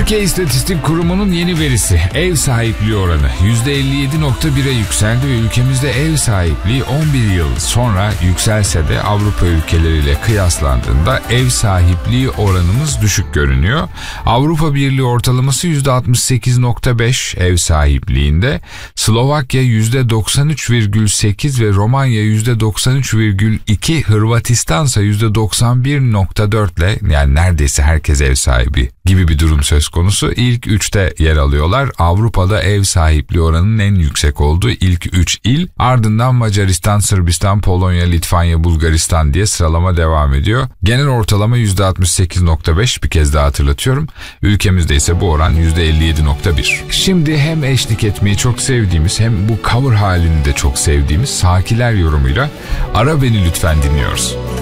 Türkiye İstatistik Kurumu'nun yeni verisi ev sahipliği oranı %57.1'e yükseldi ve ülkemizde ev sahipliği 11 yıl sonra yükselse de Avrupa ülkeleriyle kıyaslandığında ev sahipliği oranımız düşük görünüyor. Avrupa Birliği ortalaması %68.5 ev sahipliğinde, Slovakya %93,8 ve Romanya %93,2, Hırvatistan ise %91.4 ile, yani neredeyse herkes ev sahibi gibi bir durum söz konusu. İlk 3'te yer alıyorlar. Avrupa'da ev sahipliği oranının en yüksek olduğu ilk 3 il. Ardından Macaristan, Sırbistan, Polonya, Litvanya, Bulgaristan diye sıralama devam ediyor. Genel ortalama %68.5, bir kez daha hatırlatıyorum. Ülkemizde ise bu oran %57.1. Şimdi hem eşlik etmeyi çok sevdiğimiz hem bu cover halini de çok sevdiğimiz Sakiler yorumuyla Ara Beni Lütfen dinliyoruz.